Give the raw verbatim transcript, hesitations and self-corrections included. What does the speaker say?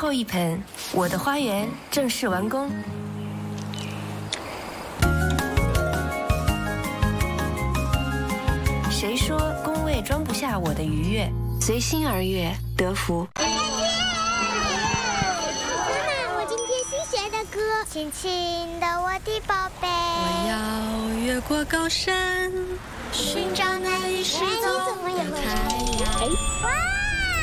后一盆，我的花园正式完工。谁说工位装不下我的愉悦？随心而悦，得福。 妈妈，我今天新学的歌，轻轻的我的宝贝。 我要越过高山，寻找那一失踪的太阳。 哇！